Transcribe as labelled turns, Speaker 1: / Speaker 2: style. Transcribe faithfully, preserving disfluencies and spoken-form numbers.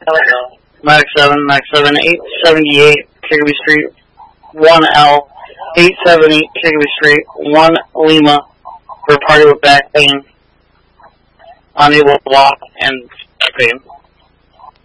Speaker 1: Max seven, Max seven, eight seventy-eight, Kigby Street, one L, eight seventy, Kigby Street, one Lima, reported with back pain, unable to walk and pain.